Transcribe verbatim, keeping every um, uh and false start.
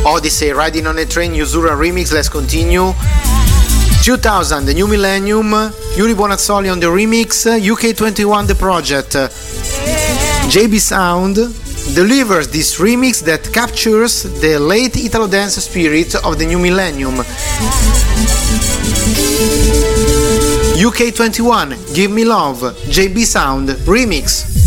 Odyssey, Riding on a Train, Usura remix. Let's continue. two thousand, The New Millennium, Yuri Bonazzoli on the remix. U K twenty-one, The Project. J B Sound delivers this remix that captures the late Italo dance spirit of the new millennium. U K twenty-one, Give Me Love, J B Sound remix.